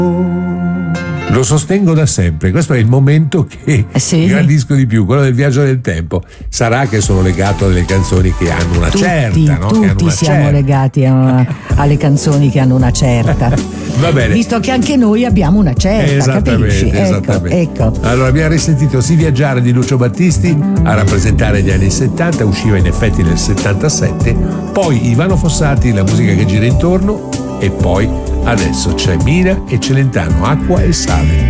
Lo sostengo da sempre, questo è il momento che gradisco di più, quello del viaggio nel tempo. Sarà che sono legato a delle canzoni che hanno una certa, no? Tutti siamo legati alle canzoni che hanno una certa. Va bene. Visto che anche noi abbiamo una certa, capisci? Esattamente. Ecco. Allora abbiamo risentito Si viaggiare di Lucio Battisti a rappresentare gli anni 70, usciva in effetti nel 77, poi Ivano Fossati, La musica che gira intorno, e poi adesso c'è Mina e Celentano, Acqua e Sale.